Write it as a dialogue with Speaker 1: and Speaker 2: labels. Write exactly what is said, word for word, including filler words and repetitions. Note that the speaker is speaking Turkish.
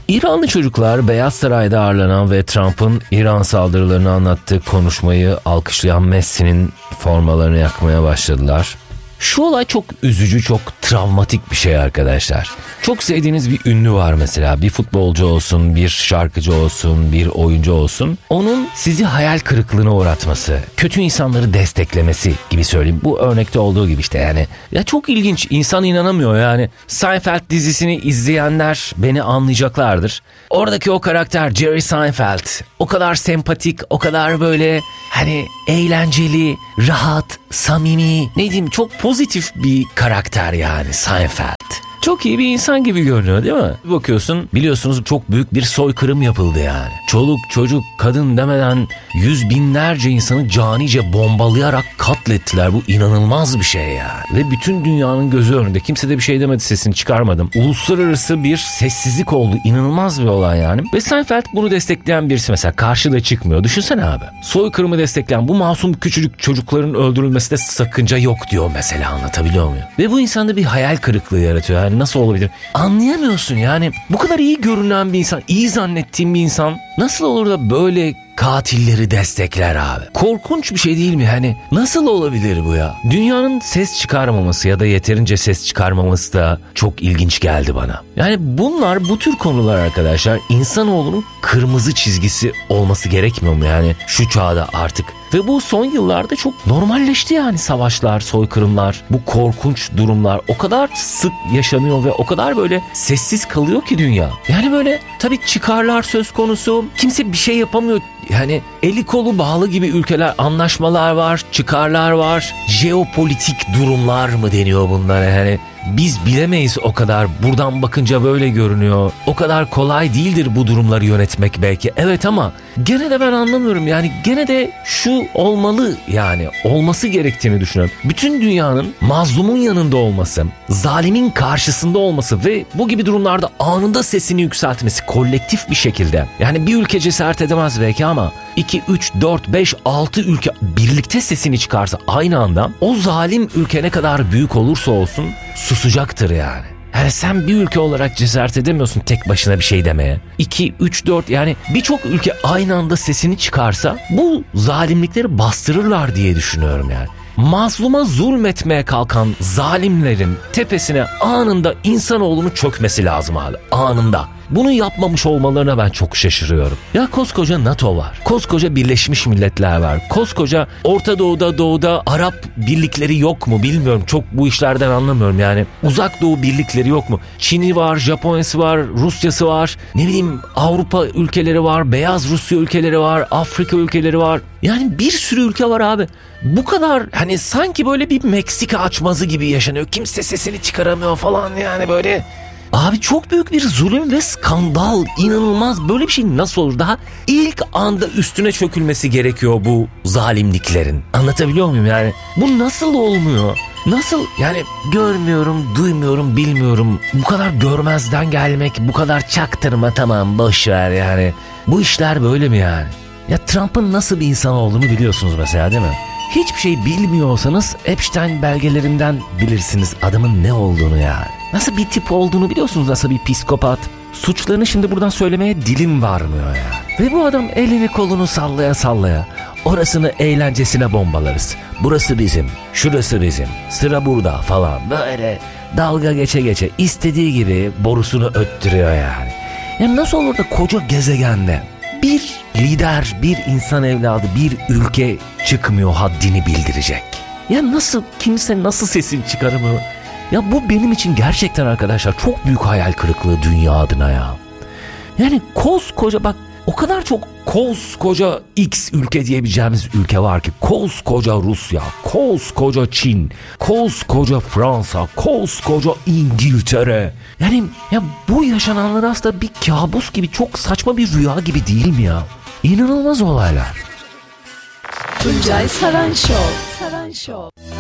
Speaker 1: İranlı çocuklar Beyaz Saray'da ağırlanan ve Trump'ın İran saldırılarını anlattığı konuşmayı alkışlayan Messi'nin formalarını yakmaya başladılar. Şu olay çok üzücü, çok travmatik bir şey arkadaşlar. Çok sevdiğiniz bir ünlü var mesela. Bir futbolcu olsun, bir şarkıcı olsun, bir oyuncu olsun. Onun sizi hayal kırıklığına uğratması, kötü insanları desteklemesi gibi söyleyeyim. Bu örnekte olduğu gibi işte yani. Ya çok ilginç. İnsan inanamıyor yani. Seinfeld dizisini izleyenler beni anlayacaklardır. Oradaki o karakter Jerry Seinfeld o kadar sempatik, o kadar böyle hani eğlenceli, rahat, samimi, ne diyeyim çok pozitif bir karakter yani Seinfeld. Çok iyi bir insan gibi görünüyor değil mi? Bakıyorsun biliyorsunuz çok büyük bir soykırım yapıldı yani. Çoluk çocuk kadın demeden yüz binlerce insanı canice bombalayarak katlettiler. Bu inanılmaz bir şey ya. Ve bütün dünyanın gözü önünde kimse de bir şey demedi, sesini çıkarmadım. Uluslararası bir sessizlik oldu. İnanılmaz bir olay yani. Ve Seinfeld bunu destekleyen birisi mesela karşıda çıkmıyor. Düşünsene abi. Soykırımı destekleyen bu masum küçücük çocukların öldürülmesi de sakınca yok diyor mesela, anlatabiliyor muyum? Ve bu insanda bir hayal kırıklığı yaratıyor. Yani nasıl olabilir? Anlayamıyorsun yani. Bu kadar iyi görünen bir insan, iyi zannettiğim bir insan nasıl olur da böyle katilleri destekler abi? Korkunç bir şey değil mi? Hani nasıl olabilir bu ya? Dünyanın ses çıkarmaması ya da yeterince ses çıkarmaması da çok ilginç geldi bana. Yani bunlar, bu tür konular arkadaşlar, insanoğlunun kırmızı çizgisi olması gerekmiyor mu yani şu çağda artık? Ve bu son yıllarda çok normalleşti yani, savaşlar, soykırımlar, bu korkunç durumlar o kadar sık yaşanıyor ve o kadar böyle sessiz kalıyor ki dünya. Yani böyle tabii çıkarlar söz konusu, kimse bir şey yapamıyor. Yani eli kolu bağlı gibi ülkeler, anlaşmalar var, çıkarlar var, jeopolitik durumlar mı deniyor bunlara yani. Biz bilemeyiz o kadar, buradan bakınca böyle görünüyor. O kadar kolay değildir bu durumları yönetmek belki. Evet ama gene de ben anlamıyorum yani, gene de şu olmalı yani, olması gerektiğini düşünüyorum. Bütün dünyanın mazlumun yanında olması, zalimin karşısında olması ve bu gibi durumlarda anında sesini yükseltmesi kolektif bir şekilde. Yani bir ülke cesaret edemez belki ama iki, üç, dört, beş, altı ülke birlikte sesini çıkarsa aynı anda, o zalim ülke ne kadar büyük olursa olsun susacaktır yani. Yani sen bir ülke olarak cesaret edemiyorsun tek başına bir şey demeye. iki, üç, dört yani birçok ülke aynı anda sesini çıkarsa bu zalimlikleri bastırırlar diye düşünüyorum yani. Mazluma zulmetmeye kalkan zalimlerin tepesine anında insanoğlunun çökmesi lazım abi. Anında. Bunu yapmamış olmalarına ben çok şaşırıyorum. Ya koskoca NATO var. Koskoca Birleşmiş Milletler var. Koskoca Orta Doğu'da, Doğu'da Arap birlikleri yok mu bilmiyorum. Çok bu işlerden anlamıyorum yani. Uzak Doğu birlikleri yok mu? Çin'i var, Japonya'sı var, Rusya'sı var. Ne bileyim Avrupa ülkeleri var, Beyaz Rusya ülkeleri var, Afrika ülkeleri var. Yani bir sürü ülke var abi. Bu kadar hani sanki böyle bir Meksika açmazı gibi yaşanıyor. Kimse sesini çıkaramıyor falan yani böyle. Abi çok büyük bir zulüm ve skandal, inanılmaz. Böyle bir şey nasıl olur? Daha ilk anda üstüne çökülmesi gerekiyor bu zalimliklerin. Anlatabiliyor muyum yani? Bu nasıl olmuyor? Nasıl yani, görmüyorum, duymuyorum, bilmiyorum. Bu kadar görmezden gelmek, bu kadar çaktırma, tamam boş ver yani. Bu işler böyle mi yani? Ya Trump'ın nasıl bir insan olduğunu biliyorsunuz mesela değil mi? Hiçbir şey bilmiyorsanız Epstein belgelerinden bilirsiniz adamın ne olduğunu yani. Nasıl bir tip olduğunu biliyorsunuz, nasıl bir psikopat. Suçlarını şimdi buradan söylemeye dilim varmıyor ya. Ve bu adam elini kolunu sallaya sallaya, orasını eğlencesine bombalarız. Burası bizim, şurası bizim, sıra burada falan, böyle dalga geçe geçe istediği gibi borusunu öttürüyor yani. Ya nasıl olur da koca gezegende bir lider, bir insan evladı, bir ülke çıkmıyor haddini bildirecek? Ya nasıl, kimse nasıl sesini çıkaramıyor? Ya bu benim için gerçekten arkadaşlar çok büyük hayal kırıklığı dünya adına ya. Yani koskoca, bak o kadar çok koskoca X ülke diyebileceğimiz ülke var ki, koskoca Rusya, koskoca Çin, koskoca Fransa, koskoca İngiltere. Yani ya bu yaşananlar aslında bir kabus gibi, çok saçma bir rüya gibi değil mi ya? İnanılmaz olaylar.
Speaker 2: Tuncay Saran Show. Saran Show.